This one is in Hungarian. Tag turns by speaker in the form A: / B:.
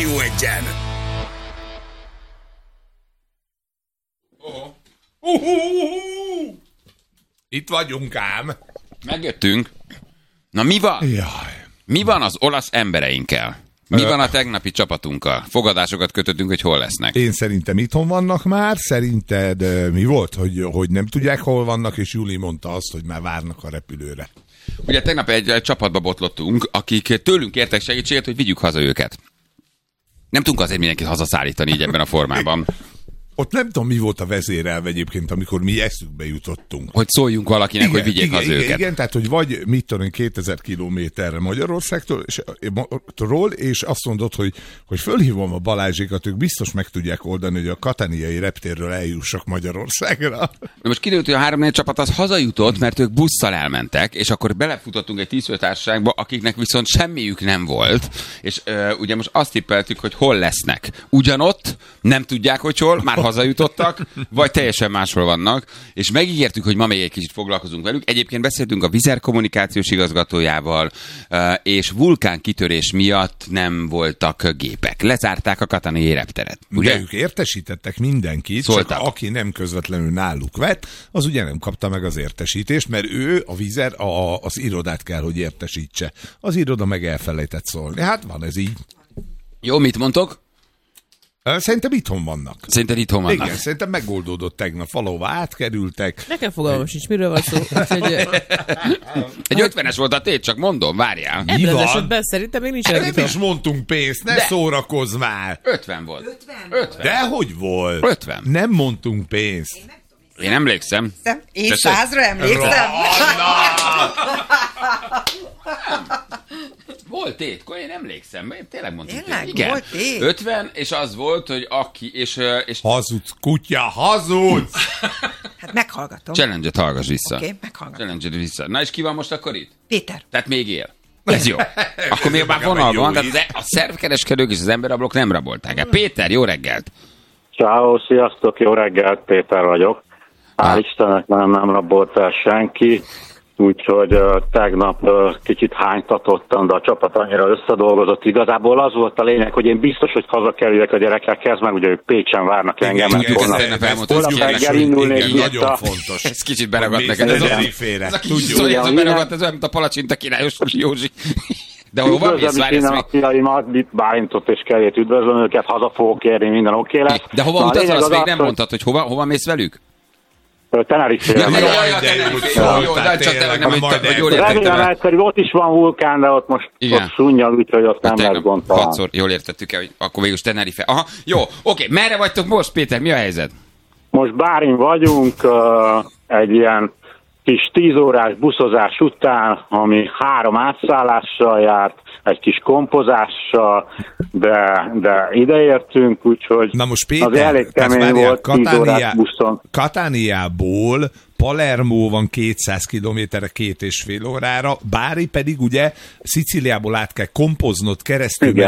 A: Rádió Egyen.
B: Itt vagyunk ám.
C: Megjöttünk. Na mi van?
B: Jaj.
C: Mi van az olasz embereinkkel? Mi van a tegnapi csapatunkkal? Fogadásokat kötöttünk, hogy hol lesznek.
B: Én szerintem itthon vannak már. Szerinted mi volt, hogy nem tudják, hol vannak, és Juli mondta azt, hogy már várnak a repülőre.
C: Ugye tegnap egy csapatba botlottunk, akik tőlünk kértek segítséget, hogy vigyük haza őket. Nem tudunk azért mindenkit hazaszállítani így ebben a formában.
B: Ott nem tudom, mi volt a vezérelv egyébként, amikor mi eszükbe jutottunk.
C: Hogy szóljunk valakinek, igen, hogy vigyék haza őket.
B: Igen, tehát, hogy vagy mit tudom, 2000 kilométerre Magyarországtól, és azt mondod, hogy fölhívom a Balázsékat, ők biztos meg tudják oldani, hogy a katániai reptérről eljussak Magyarországra.
C: Na most kiderült, hogy a 3-4 csapat az hazajutott, mert ők busszal elmentek, és akkor belefutottunk egy 10 társaságba, akiknek viszont semmiük nem volt, és ugye most azt tippeltük, hogy hol lesznek. Ugyanott, nem tudják, hogy hol, már hazajutottak, vagy teljesen máshol vannak, és megígértük, hogy ma még egy kicsit foglalkozunk velük. Egyébként beszéltünk a Wizz Air kommunikációs igazgatójával, és vulkánkitörés miatt nem voltak gépek. Lezárták a katániai repteret.
B: Ugye ők értesítettek mindenkit,
C: szóltak.
B: Csak aki nem közvetlenül náluk vett, az ugye nem kapta meg az értesítést, mert ő, a Wizz Air, az irodát kell, hogy értesítse. Az iroda meg elfelejtett szólni. Hát van ez így.
C: Jó, mit mondtok?
B: Szerintem itthon vannak.
C: Szerintem itthon vannak.
B: Igen, szerintem megoldódott tegnap. Valahova átkerültek.
D: Nekem fogalmam sincs, miről van szó.
C: Egy 50-es volt a tét, csak mondom, várjál.
D: Ebben az esetben szerintem még nincs
B: Nem is mondtunk pénzt, ne szórakozz már.
C: 50 volt. 50.
B: De hogy volt?
C: 50.
B: Nem mondtunk pénzt.
C: Én emlékszem.
E: Én 100-ra emlékszem.
C: Volt tét, én emlékszem, én tényleg mondtam.
E: Tényleg?
C: Igen.
E: Volt tét?
C: 50, és az volt, hogy aki, és
B: Hazudsz, kutya, hazudsz!
E: Hát meghallgatom.
C: Challenge-et hallgass vissza.
E: Oké, meghallgatom.
C: Challenge-et vissza. Na és ki van most akkor itt?
E: Péter.
C: Tehát még él. Ez jó. Akkor még már vonal van, tehát a szervkereskedők és az emberrablók nem rabolták el. Péter, jó reggelt!
F: Ciao, sziasztok, jó reggelt, Péter vagyok. Hál' Istennek nem rabolt el senki, úgyhogy tegnap kicsit hánytatottam, de a csapat annyira összedolgozott. Igazából az volt a lényeg, hogy én biztos, hogy hazakerüljek a gyerekekhez, meg ugye ők Pécsen várnak engem.
C: Holnap
F: reggel indulnék.
B: Nagyon fontos.
C: Ez kicsit beragadt neked. Ez a kis szója, ez a beragadt, ez olyan, mint a palacsinta királyos Józsi. De hova mész? Várj,
F: ezt a fiaimat, Bálintot és Kerét üdvözlöm őket, haza fogok érni, minden oké lesz.
C: De hova utazol, azt még nem mondtad, hogy hova mész velük?
F: Tenerife-re.
C: Jó, de csak tényleg nem, hogy jól értettem.
F: Remélem egyszer, ott is van vulkán, de ott most szunnyal, úgyhogy ott nem lesz gond talán.
C: 6-szor jól értettük el, hogy akkor végül Tenerife. Aha, jó, oké, merre vagytok most, Péter, mi a helyzet?
F: Most Bálin vagyunk, egy ilyen kis 10 órás buszozás után, ami 3 átszállással járt, egy kis kompozással, de ideértünk, úgyhogy
B: na most Péter,
F: az elég kemény volt 10 órás buszon.
B: Katániából Palermo van 200 kilométerre 2,5 órára, Bari pedig ugye Szicíliából át kell kompoznod keresztül